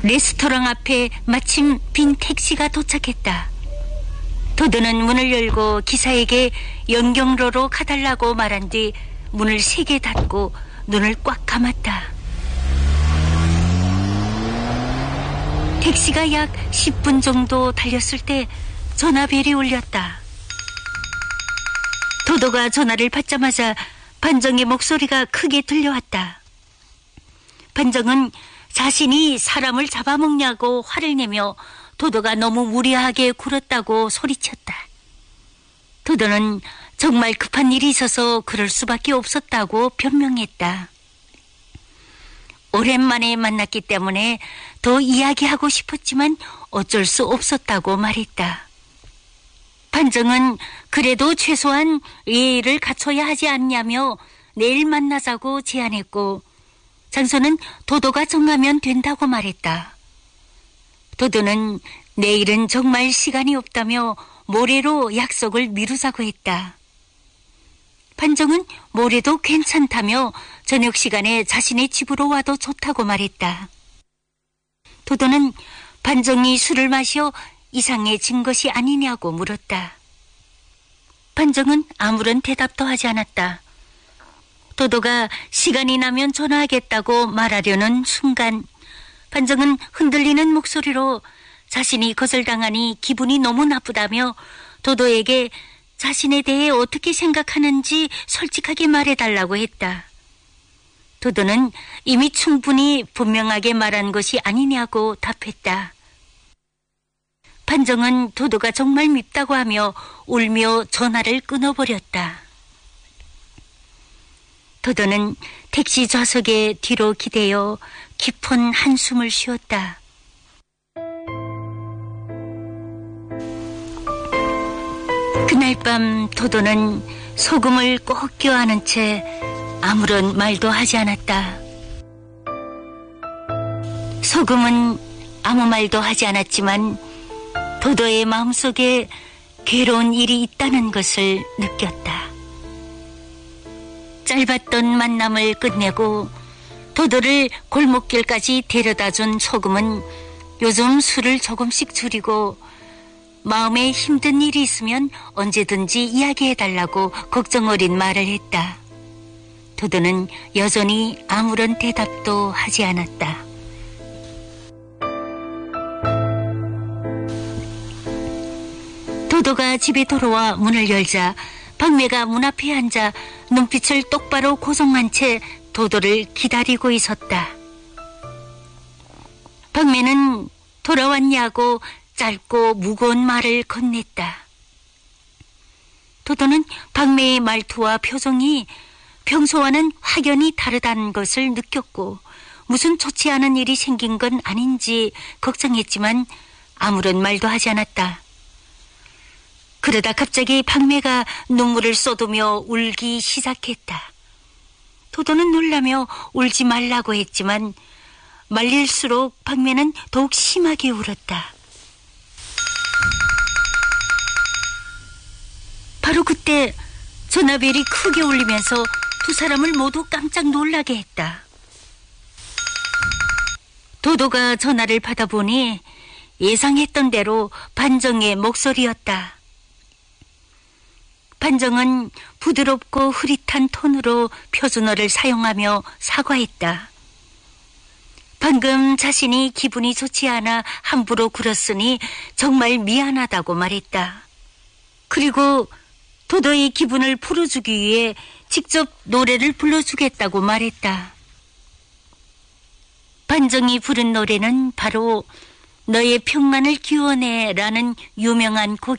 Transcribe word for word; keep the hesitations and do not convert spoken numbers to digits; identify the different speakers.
Speaker 1: 레스토랑 앞에 마침 빈 택시가 도착했다. 도도는 문을 열고 기사에게 연경로로 가달라고 말한 뒤 문을 세게 닫고 눈을 꽉 감았다. 택시가 약 십 분 정도 달렸을 때 전화벨이 울렸다. 도도가 전화를 받자마자 반정의 목소리가 크게 들려왔다. 반정은 자신이 사람을 잡아먹냐고 화를 내며 도도가 너무 무리하게 굴었다고 소리쳤다. 도도는 정말 급한 일이 있어서 그럴 수밖에 없었다고 변명했다. 오랜만에 만났기 때문에 더 이야기하고 싶었지만 어쩔 수 없었다고 말했다. 반정은 그래도 최소한 예의를 갖춰야 하지 않냐며 내일 만나자고 제안했고 장소는 도도가 정하면 된다고 말했다. 도도는 내일은 정말 시간이 없다며 모레로 약속을 미루자고 했다. 반정은 모레도 괜찮다며 저녁 시간에 자신의 집으로 와도 좋다고 말했다. 도도는 반정이 술을 마셔 이상해진 것이 아니냐고 물었다. 반정은 아무런 대답도 하지 않았다. 도도가 시간이 나면 전화하겠다고 말하려는 순간 반정은 흔들리는 목소리로 자신이 거절당하니 기분이 너무 나쁘다며 도도에게 자신에 대해 어떻게 생각하는지 솔직하게 말해달라고 했다. 도도는 이미 충분히 분명하게 말한 것이 아니냐고 답했다. 반정은 도도가 정말 밉다고 하며 울며 전화를 끊어버렸다. 도도는 택시 좌석에 뒤로 기대어 깊은 한숨을 쉬었다. 그날 밤 도도는 소금을 꼭 껴안은 채 아무런 말도 하지 않았다. 소금은 아무 말도 하지 않았지만 도도의 마음속에 괴로운 일이 있다는 것을 느꼈다. 짧았던 만남을 끝내고 도도를 골목길까지 데려다준 소금은 요즘 술을 조금씩 줄이고 마음에 힘든 일이 있으면 언제든지 이야기해달라고 걱정 어린 말을 했다. 도도는 여전히 아무런 대답도 하지 않았다. 도도가 집에 돌아와 문을 열자 박매가 문 앞에 앉아 눈빛을 똑바로 고정한 채 도도를 기다리고 있었다. 박매는 돌아왔냐고 짧고 무거운 말을 건넸다. 도도는 박매의 말투와 표정이 평소와는 확연히 다르다는 것을 느꼈고 무슨 좋지 않은 일이 생긴 건 아닌지 걱정했지만 아무런 말도 하지 않았다. 그러다 갑자기 박매가 눈물을 쏟으며 울기 시작했다. 도도는 놀라며 울지 말라고 했지만 말릴수록 박매는 더욱 심하게 울었다. 바로 그때 전화벨이 크게 울리면서 두 사람을 모두 깜짝 놀라게 했다. 도도가 전화를 받아보니 예상했던 대로 반정의 목소리였다. 반정은 부드럽고 흐릿한 톤으로 표준어를 사용하며 사과했다. 방금 자신이 기분이 좋지 않아 함부로 굴었으니 정말 미안하다고 말했다. 그리고 도도의 기분을 풀어주기 위해 직접 노래를 불러주겠다고 말했다. 반정이 부른 노래는 바로 너의 평만을 기원해 라는 유명한 곡이었다.